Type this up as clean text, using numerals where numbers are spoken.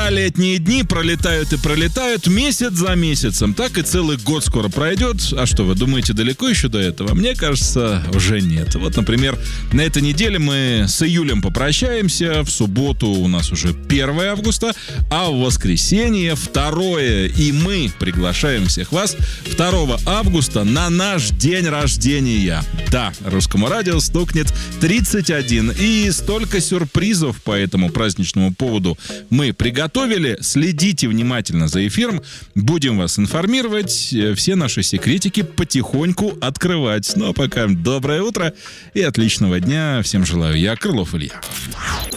Да, летние дни пролетают и пролетают месяц за месяцем. Так и целый год скоро пройдет. А что, вы думаете, далеко еще до этого? Мне кажется, уже нет. Вот, например, на этой неделе мы с июлем попрощаемся. В субботу у нас уже 1 августа, а в воскресенье 2. И мы приглашаем всех вас 2 августа на наш день рождения. Да, Русскому радио стукнет 31. И столько сюрпризов по этому праздничному поводу мы приготовили. Следите внимательно за эфиром. Будем вас информировать. Все наши секретики потихоньку открывать. Ну а пока доброе утро и отличного дня. Всем желаю я, Крылов Илья.